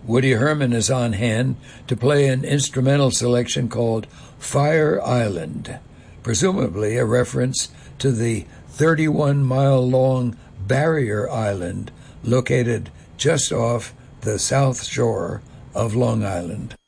Woody Herman is on hand to play an instrumental selection called Fire Island, presumably a reference to the 31-mile-long Barrier Island located just off the south shore of Long Island.